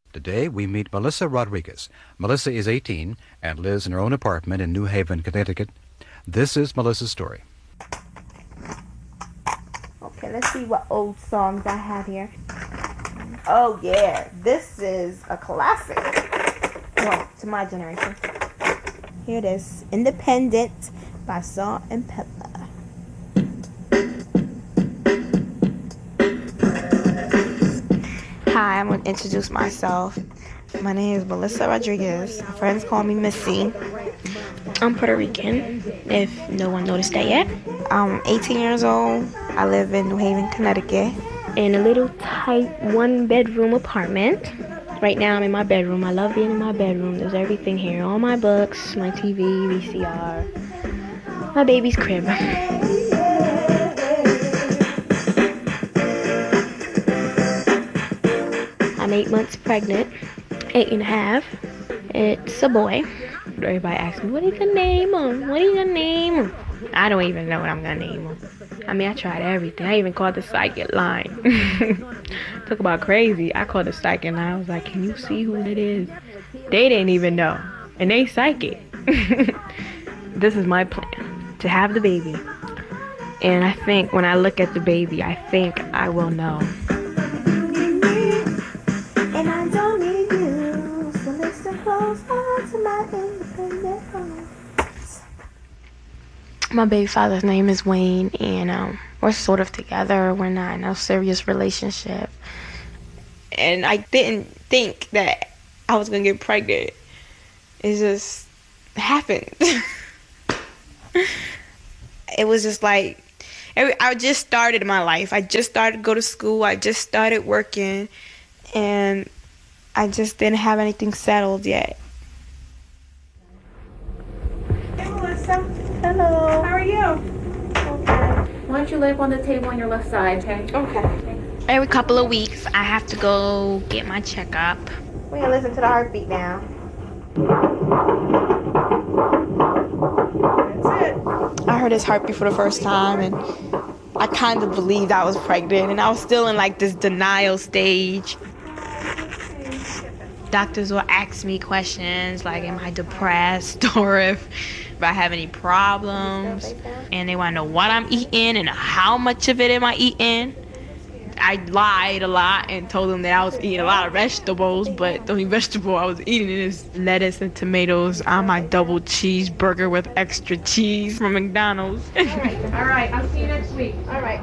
Today, we meet Melissa Rodriguez. Melissa is 18 and lives in her own apartment in New Haven, Connecticut. This is Melissa's story. Okay, let's see what old songs I have here. Oh, yeah. This is a classic. Well, to my generation. Here it is. Independent by Salt and Pepper. Hi, I'm going to introduce myself. My name is Melissa Rodriguez. My friends call me Missy. I'm Puerto Rican, if no one noticed that yet. I'm 18 years old. I live in New Haven, Connecticut. In a little tight one-bedroom apartment. Right now I'm in my bedroom. I love being in my bedroom. There's everything here. All my books, my TV, VCR, my baby's crib. I'm 8 months pregnant, 8.5. It's a boy. Everybody asks me, what are you gonna name him? What are you gonna name him? I don't even know what I'm gonna name him. I mean, I tried everything. I even called the psychic line. Talk about crazy. I called the psychic line. I was like, can you see who it is? They didn't even know. And they psychic. This is my plan, to have the baby. And I think when I look at the baby, I think I will know. And I don't need you, so listen close to my independent home. My baby father's name is Wayne, and we're sort of together. We're not in a serious relationship. And I didn't think that I was going to get pregnant. It just happened. It was just like, I just started my life. I just started to go to school. I just started working. And I just didn't have anything settled yet. Hey, Melissa. Hello. How are you? Okay. Why don't you lay up on the table on your left side, okay? Okay. Every couple of weeks, I have to go get my checkup. We're going to listen to the heartbeat now. That's it. I heard his heartbeat for the first time, and I kind of believed I was pregnant, and I was still in like this denial stage. Doctors will ask me questions like, am I depressed, or if I have any problems, and they want to know what I'm eating and how much of it am I eating. I lied a lot and told them that I was eating a lot of vegetables, but the only vegetable I was eating is lettuce and tomatoes on my double cheeseburger with extra cheese from McDonald's. All right. I'll see you next week. All right.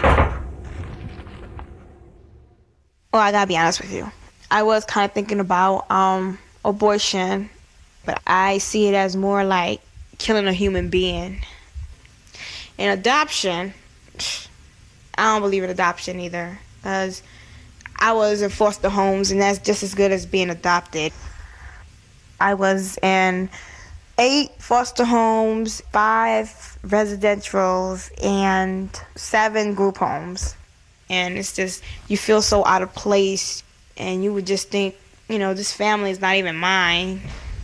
Well, I gotta be honest with you. I was kind of thinking about abortion, but I see it as more like killing a human being. And adoption, I don't believe in adoption either, because I was in foster homes, and that's just as good as being adopted. I was in 8 foster homes, 5 residentials, and 7 group homes. And it's just, you feel so out of place, and you would just think, you know, this family is not even mine.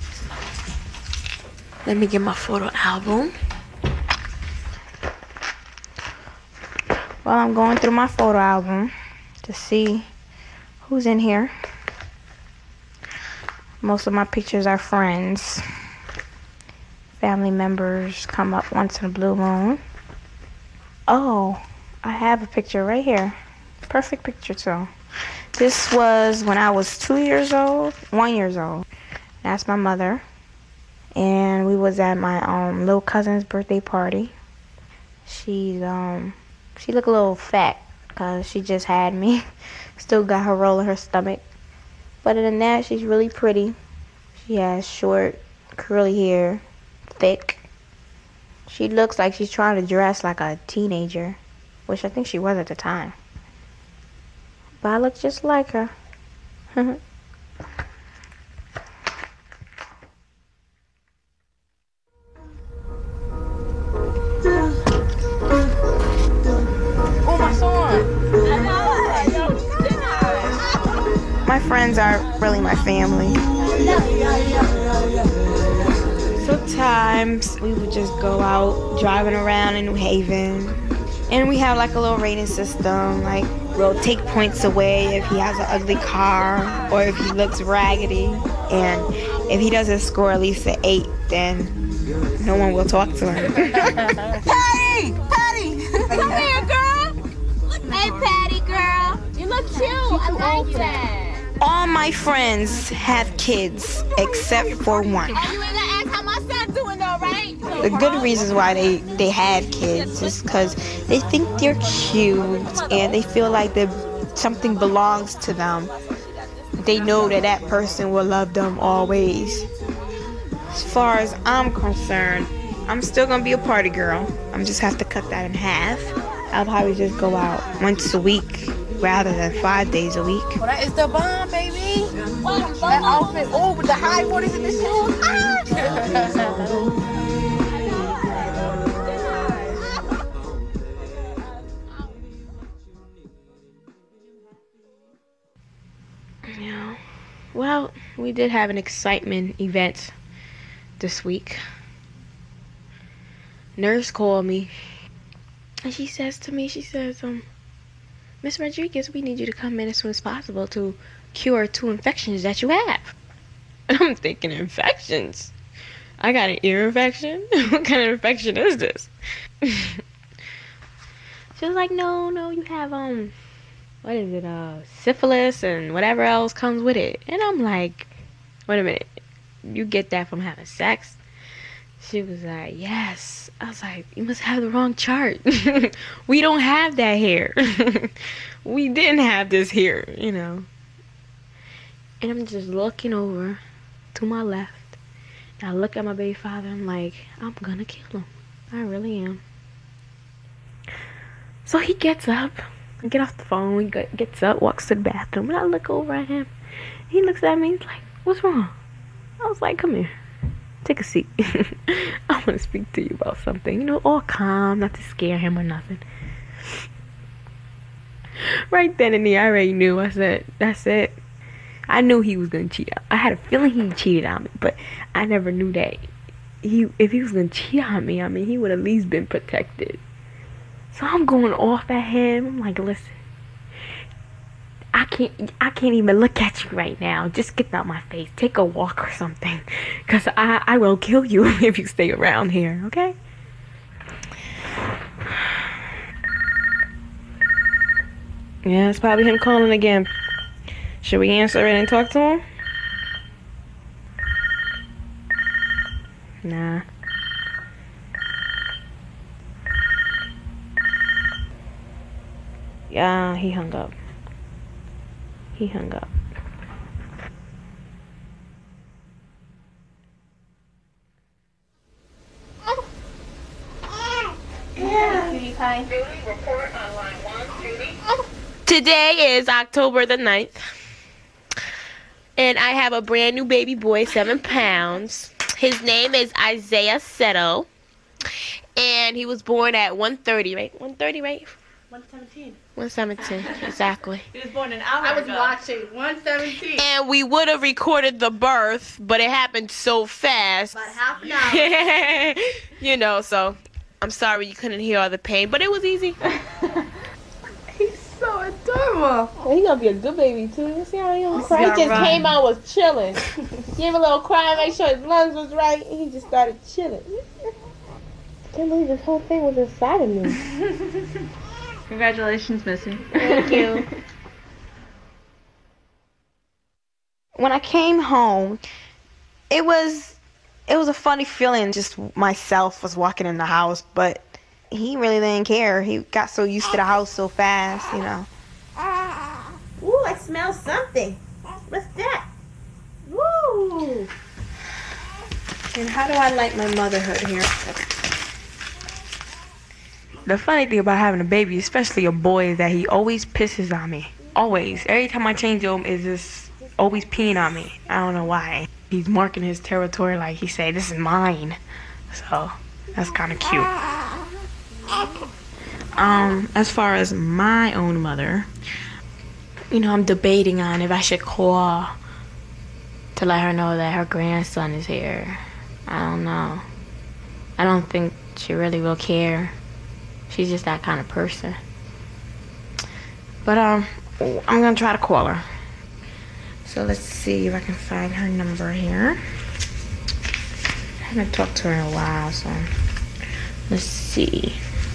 Let me get my photo album. Well, I'm going through my photo album to see who's in here. Most of my pictures are friends. Family members come up once in a blue moon. Oh, I have a picture right here. Perfect picture too. This was when I was 2 years old, 1 year old. That's my mother. And we was at my little cousin's birthday party. She looked a little fat because she just had me. Still got her roll in her stomach. But other than that, she's really pretty. She has short, curly hair, thick. She looks like she's trying to dress like a teenager, which I think she was at the time. But I look just like her. My friends are really my family. Sometimes we would just go out driving around in New Haven, and we have like a little rating system. Like will take points away if he has an ugly car or if he looks raggedy. And if he doesn't score at least an 8, then no one will talk to him. Patty! Patty! Come here, girl! Hey, Patty, girl. You look cute. I like that. All my friends have kids except for one. You ain't gonna ask how my son's doing though, right? The good reasons why they have kids is because they think they're cute and they feel like something belongs to them. They know that that person will love them always. As far as I'm concerned, I'm still gonna be a party girl. I'm just have to cut that in half. I'll probably just go out once a week rather than 5 days a week. Well, that is the bomb, baby. That outfit, oh, with the high waters and the shoes. Yeah. Well, we did have an excitement event this week. Nurse called me and she says to me, Miss Rodriguez, we need you to come in as soon as possible to cure 2 infections that you have. And I'm thinking, infections? I got an ear infection? What kind of infection is this? She was like, no, you have, what is it, syphilis and whatever else comes with it. And I'm like, wait a minute, you get that from having sex? She was like, yes. I was like, you must have the wrong chart. We don't have that here. We didn't have this here, you know. And I'm just looking over to my left. And I look at my baby father. I'm like, I'm gonna kill him. I really am. So he gets up. I get off the phone. He gets up, walks to the bathroom. And I look over at him. He looks at me. He's like, what's wrong? I was like, come here. Take a seat. I want to speak to you about something. You know, all calm, not to scare him or nothing. Right then and there, I already knew. I said, that's it. I knew he was going to cheat. I had a feeling he cheated on me, but I never knew that if he was going to cheat on me, I mean, he would at least been protected. So I'm going off at him. I'm like, listen, I can't even look at you right now. Just get out my face. Take a walk or something. Because I will kill you if you stay around here, okay? Yeah, it's probably him calling again. Should we answer it and talk to him? Nah. Yeah, he hung up. He hung up. Today is October the 9th. And I have a brand new baby boy, 7 pounds. His name is Isaiah Seto. And he was born at 1:30, right? 1:30, right? 117. 117, exactly. He was born an hour ago. I was watching 117. And we would have recorded the birth, but it happened so fast. About half an hour. You know, so I'm sorry you couldn't hear all the pain, but it was easy. He's so adorable. Well, he's gonna be a good baby too. You see how he don't cry? He just came out, was chilling. Gave a little cry, make sure his lungs was right, and he just started chilling. I can't believe this whole thing was inside of me. Congratulations, Missy. Thank you. When I came home, it was a funny feeling. Just myself was walking in the house, but he really didn't care. He got so used to the house so fast, you know. Ooh, I smell something. What's that? Woo! And how do I like my motherhood here? The funny thing about having a baby, especially a boy, is that he always pisses on me. Always. Every time I change him, is just always peeing on me. I don't know why. He's marking his territory like he said, this is mine. So, that's kind of cute. As far as my own mother, you know, I'm debating on if I should call to let her know that her grandson is here. I don't know. I don't think she really will care. She's just that kind of person. But I'm gonna try to call her. So let's see if I can find her number here. I haven't talked to her in a while, so let's see.